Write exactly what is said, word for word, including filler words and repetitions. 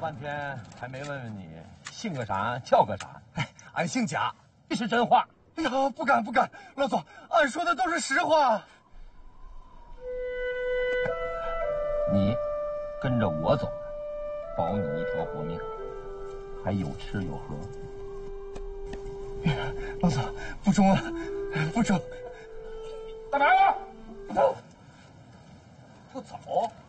半天还没问问你姓个啥，叫个啥？ 哎，俺姓贾， 这是真话。 哎呀，不敢不敢，老总，俺说的都是实话。 你跟着我走，保你一条活命，还有吃有喝。 老总，不中啊，不中。 大白话，不走。